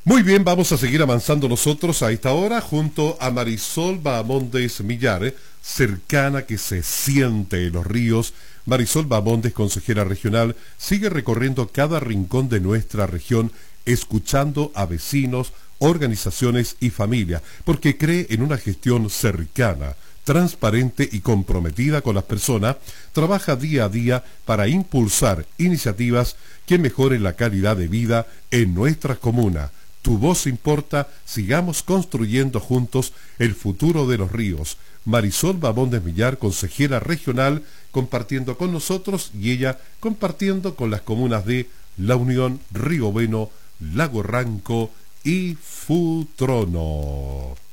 Muy bien, vamos a seguir avanzando nosotros a esta hora junto a Marisol Bahamondes Millar, cercana que se siente en los ríos. Marisol Bahamondes, consejera regional, sigue recorriendo cada rincón de nuestra región, escuchando a vecinos, organizaciones y familias, porque cree en una gestión cercana, transparente y comprometida con las personas. Trabaja día a día para impulsar iniciativas que mejoren la calidad de vida en nuestra comuna. Tu voz importa, sigamos construyendo juntos el futuro de los ríos. Marisol Bahamondes Millar, consejera regional, compartiendo con nosotros y ella compartiendo con las comunas de La Unión, Río Bueno, Lago Ranco y Futrono.